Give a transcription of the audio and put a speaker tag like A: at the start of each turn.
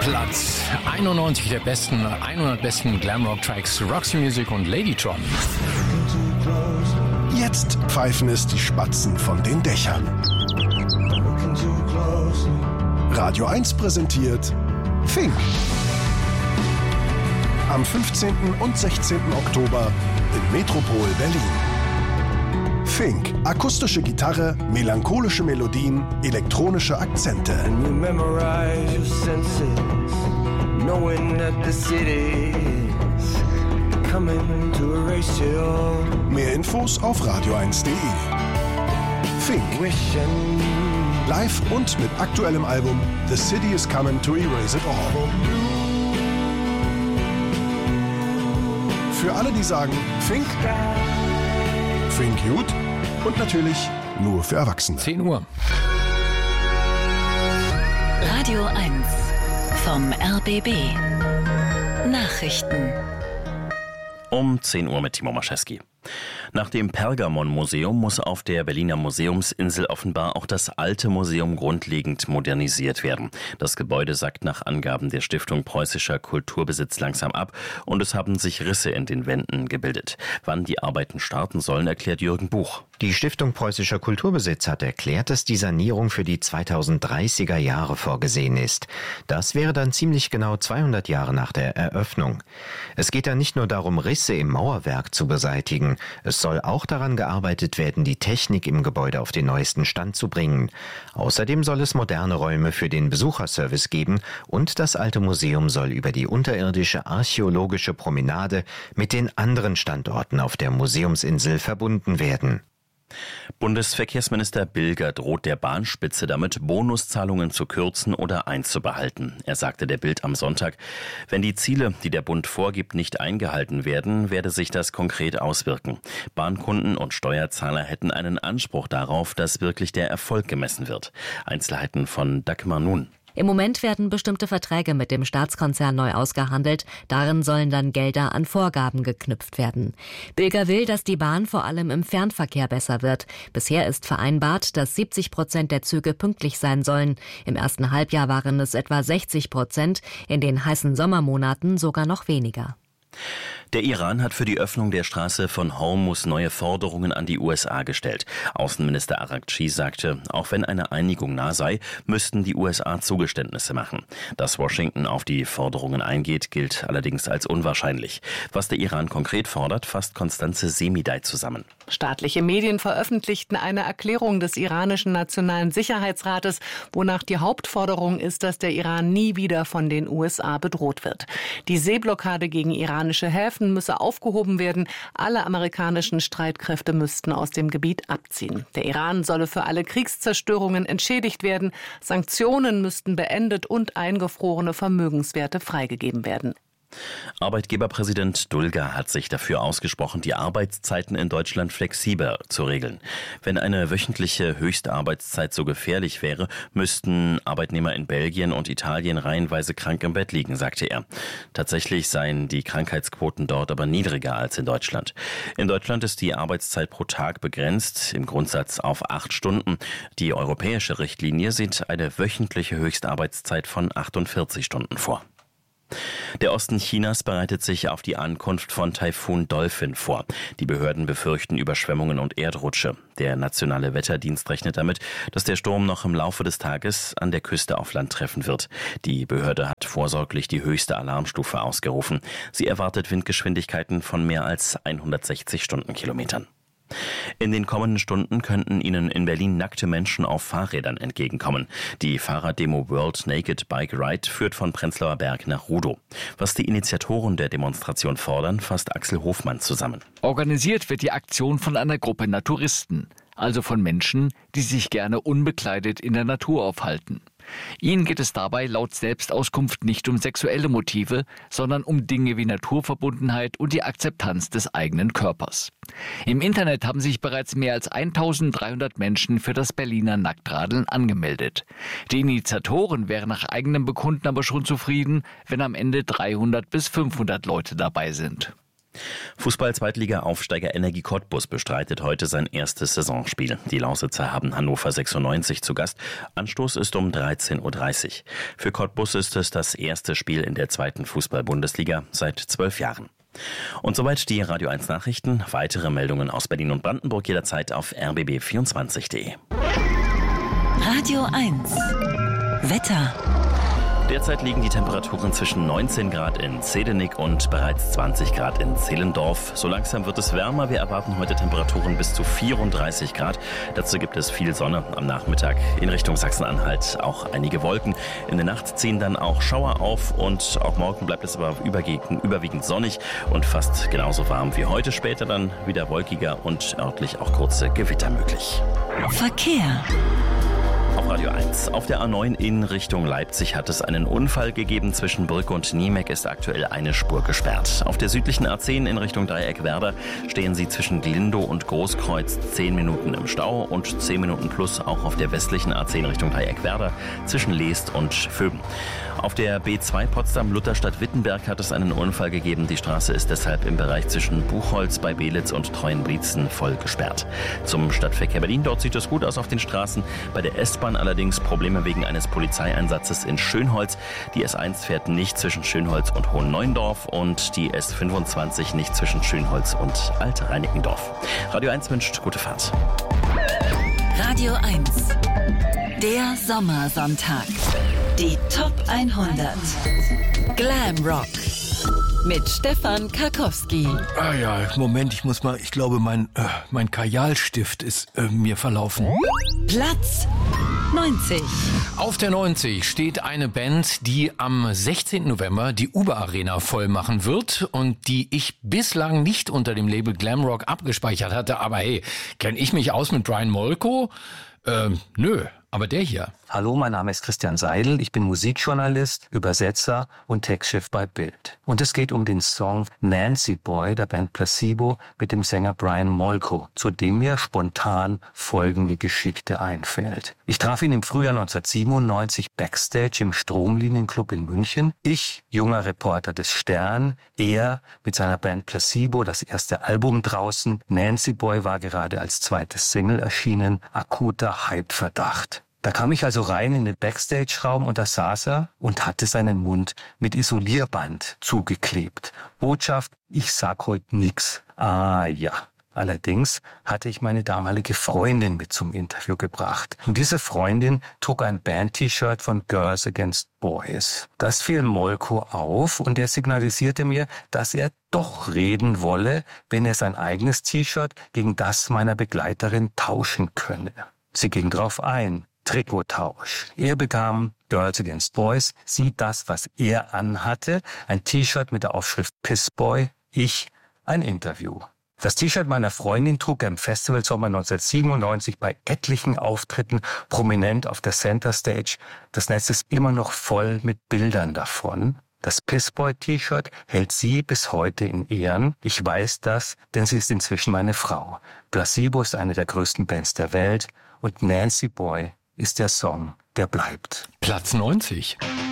A: Platz 91 der 100 besten Glamrock-Tracks Roxy Music und Ladytron.
B: Jetzt pfeifen es die Spatzen von den Dächern. Radio 1 präsentiert Fink. Am 15. und 16. Oktober im Metropol Berlin. Fink. Akustische Gitarre, melancholische Melodien, elektronische Akzente. Mehr Infos auf radio1.de. Fink. Live und mit aktuellem Album The City is Coming to Erase It All. Für alle, die sagen Fink gut und natürlich nur für Erwachsene.
A: 10 Uhr.
C: Radio 1 vom RBB. Nachrichten.
D: Um 10 Uhr mit Timo Maschewski. Nach dem Pergamon-Museum muss auf der Berliner Museumsinsel offenbar auch das alte Museum grundlegend modernisiert werden. Das Gebäude sackt nach Angaben der Stiftung Preußischer Kulturbesitz langsam ab und es haben sich Risse in den Wänden gebildet. Wann die Arbeiten starten sollen, erklärt Jürgen Buch.
E: Die Stiftung Preußischer Kulturbesitz hat erklärt, dass die Sanierung für die 2030er Jahre vorgesehen ist. Das wäre dann ziemlich genau 200 Jahre nach der Eröffnung. Es geht da nicht nur darum, Risse im Mauerwerk zu beseitigen. Es soll auch daran gearbeitet werden, die Technik im Gebäude auf den neuesten Stand zu bringen. Außerdem soll es moderne Räume für den Besucherservice geben und das alte Museum soll über die unterirdische archäologische Promenade mit den anderen Standorten auf der Museumsinsel verbunden werden.
D: Bundesverkehrsminister Bilger droht der Bahnspitze damit, Bonuszahlungen zu kürzen oder einzubehalten. Er sagte der Bild am Sonntag, wenn die Ziele, die der Bund vorgibt, nicht eingehalten werden, werde sich das konkret auswirken. Bahnkunden und Steuerzahler hätten einen Anspruch darauf, dass wirklich der Erfolg gemessen wird. Einzelheiten von Dagmar Nun.
F: Im Moment werden bestimmte Verträge mit dem Staatskonzern neu ausgehandelt. Darin sollen dann Gelder an Vorgaben geknüpft werden. Bilger will, dass die Bahn vor allem im Fernverkehr besser wird. Bisher ist vereinbart, dass 70% der Züge pünktlich sein sollen. Im ersten Halbjahr waren es etwa 60%, in den heißen Sommermonaten sogar noch weniger.
D: Der Iran hat für die Öffnung der Straße von Hormuz neue Forderungen an die USA gestellt. Außenminister Araghchi sagte, auch wenn eine Einigung nah sei, müssten die USA Zugeständnisse machen. Dass Washington auf die Forderungen eingeht, gilt allerdings als unwahrscheinlich. Was der Iran konkret fordert, fasst Constanze Semidai zusammen.
G: Staatliche Medien veröffentlichten eine Erklärung des iranischen Nationalen Sicherheitsrates, wonach die Hauptforderung ist, dass der Iran nie wieder von den USA bedroht wird. Die Seeblockade gegen iranische Häfen müsse aufgehoben werden. Alle amerikanischen Streitkräfte müssten aus dem Gebiet abziehen. Der Iran solle für alle Kriegszerstörungen entschädigt werden. Sanktionen müssten beendet und eingefrorene Vermögenswerte freigegeben werden.
D: Arbeitgeberpräsident Dulger hat sich dafür ausgesprochen, die Arbeitszeiten in Deutschland flexibler zu regeln. Wenn eine wöchentliche Höchstarbeitszeit so gefährlich wäre, müssten Arbeitnehmer in Belgien und Italien reihenweise krank im Bett liegen, sagte er. Tatsächlich seien die Krankheitsquoten dort aber niedriger als in Deutschland. In Deutschland ist die Arbeitszeit pro Tag begrenzt, im Grundsatz auf 8 Stunden. Die europäische Richtlinie sieht eine wöchentliche Höchstarbeitszeit von 48 Stunden vor. Der Osten Chinas bereitet sich auf die Ankunft von Taifun Dolphin vor. Die Behörden befürchten Überschwemmungen und Erdrutsche. Der nationale Wetterdienst rechnet damit, dass der Sturm noch im Laufe des Tages an der Küste auf Land treffen wird. Die Behörde hat vorsorglich die höchste Alarmstufe ausgerufen. Sie erwartet Windgeschwindigkeiten von mehr als 160 Stundenkilometern. In den kommenden Stunden könnten Ihnen in Berlin nackte Menschen auf Fahrrädern entgegenkommen. Die Fahrraddemo World Naked Bike Ride führt von Prenzlauer Berg nach Rudow. Was die Initiatoren der Demonstration fordern, fasst Axel Hofmann zusammen.
H: Organisiert wird die Aktion von einer Gruppe Naturisten, also von Menschen, die sich gerne unbekleidet in der Natur aufhalten. Ihnen geht es dabei laut Selbstauskunft nicht um sexuelle Motive, sondern um Dinge wie Naturverbundenheit und die Akzeptanz des eigenen Körpers. Im Internet haben sich bereits mehr als 1300 Menschen für das Berliner Nacktradeln angemeldet. Die Initiatoren wären nach eigenem Bekunden aber schon zufrieden, wenn am Ende 300 bis 500 Leute dabei sind.
D: Fußball-Zweitliga-Aufsteiger Energie Cottbus bestreitet heute sein erstes Saisonspiel. Die Lausitzer haben Hannover 96 zu Gast. Anstoß ist um 13.30 Uhr. Für Cottbus ist es das erste Spiel in der zweiten Fußball-Bundesliga seit 12 Jahren. Und soweit die Radio 1 Nachrichten. Weitere Meldungen aus Berlin und Brandenburg jederzeit auf rbb24.de.
C: Radio 1 Wetter.
D: Derzeit liegen die Temperaturen zwischen 19 Grad in Zehdenick und bereits 20 Grad in Zehlendorf. So langsam wird es wärmer. Wir erwarten heute Temperaturen bis zu 34 Grad. Dazu gibt es viel Sonne am Nachmittag. In Richtung Sachsen-Anhalt auch einige Wolken. In der Nacht ziehen dann auch Schauer auf und auch morgen bleibt es aber überwiegend sonnig und fast genauso warm wie heute. Später dann wieder wolkiger und örtlich auch kurze Gewitter möglich.
C: Verkehr.
D: Auf Radio 1. Auf der A9 in Richtung Leipzig hat es einen Unfall gegeben. Zwischen Brück und Niemeck ist aktuell eine Spur gesperrt. Auf der südlichen A10 in Richtung Dreieck-Werder stehen Sie zwischen Glindow und Großkreuz 10 Minuten im Stau und 10 Minuten plus auch auf der westlichen A10 Richtung Dreieck-Werder zwischen Leest und Vöben. Auf der B2 Potsdam-Lutherstadt-Wittenberg hat es einen Unfall gegeben. Die Straße ist deshalb im Bereich zwischen Buchholz bei Belitz und Treuenbrietzen voll gesperrt. Zum Stadtverkehr Berlin, dort sieht es gut aus auf den Straßen. Bei der S-Bahn allerdings Probleme wegen eines Polizeieinsatzes in Schönholz. Die S1 fährt nicht zwischen Schönholz und Hohenneuendorf und die S25 nicht zwischen Schönholz und Alt-Reinickendorf. Radio 1 wünscht gute Fahrt.
C: Radio 1 Der Sommersonntag. Die Top 100. Glam Rock. Mit Stefan Karkowski.
A: Ah ja, Moment, ich glaube, mein Kajalstift ist mir verlaufen.
C: Platz 90.
A: Auf der 90 steht eine Band, die am 16. November die Uber Arena voll machen wird und die ich bislang nicht unter dem Label Glamrock abgespeichert hatte. Aber hey, kenne ich mich aus mit Brian Molko? Nö, aber der hier.
I: Hallo, mein Name ist Christian Seidel. Ich bin Musikjournalist, Übersetzer und Textchef bei Bild. Und es geht um den Song Nancy Boy der Band Placebo mit dem Sänger Brian Molko, zu dem mir spontan folgende Geschichte einfällt. Ich traf ihn im Frühjahr 1997 backstage im Stromlinienclub in München. Ich, junger Reporter des Stern, er mit seiner Band Placebo, das erste Album draußen. Nancy Boy war gerade als zweites Single erschienen. Akuter Hypeverdacht. Da kam ich also rein in den Backstage-Raum und da saß er und hatte seinen Mund mit Isolierband zugeklebt. Botschaft, ich sag heute nix. Ah ja. Allerdings hatte ich meine damalige Freundin mit zum Interview gebracht. Und diese Freundin trug ein Band-T-Shirt von Girls Against Boys. Das fiel Molko auf und er signalisierte mir, dass er doch reden wolle, wenn er sein eigenes T-Shirt gegen das meiner Begleiterin tauschen könne. Sie ging drauf ein. Trikottausch. Er bekam Girls Against Boys, sie das, was er anhatte, ein T-Shirt mit der Aufschrift Pissboy, ich ein Interview. Das T-Shirt meiner Freundin trug er im Festivalsommer 1997 bei etlichen Auftritten prominent auf der Center Stage. Das Netz ist immer noch voll mit Bildern davon. Das Pissboy-T-Shirt hält sie bis heute in Ehren. Ich weiß das, denn sie ist inzwischen meine Frau. Placebo ist eine der größten Bands der Welt und Nancy Boy ist der Song, der bleibt.
A: Platz 90.